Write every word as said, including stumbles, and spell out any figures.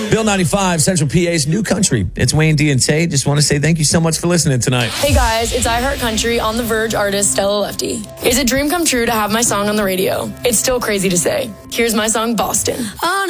Bill ninety-five, Central P A's new country. It's Wayne D and Tay. Just want to say thank you so much for listening tonight. Hey guys, it's I Heart Country on The Verge artist Stella Lefty. It's a dream come true to have my song on the radio. It's still crazy to say. Here's my song, Boston. On